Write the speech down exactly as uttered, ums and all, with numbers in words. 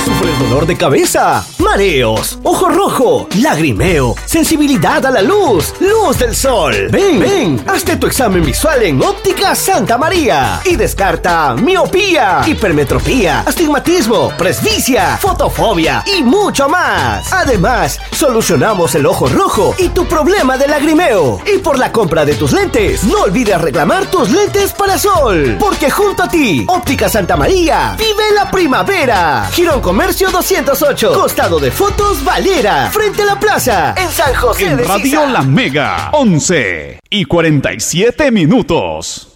¿Sufres dolor de cabeza? Mareos, ojo rojo, lagrimeo, sensibilidad a la luz, luz del sol. Ven, ven, hazte tu examen visual en Óptica Santa María y descarta miopía, hipermetropía, astigmatismo, presbicia, fotofobia y mucho más. Además, solucionamos el ojo rojo y tu problema de lagrimeo. Y por la compra de tus lentes, no olvides reclamar tus lentes para sol, porque junto a ti, Óptica Santa María, vive la primavera. Girón Comercio doscientos ocho, costado de Fotos Valera, frente a la plaza, en San José en de Radio Sisa. La Mega, once y cuarenta y siete minutos.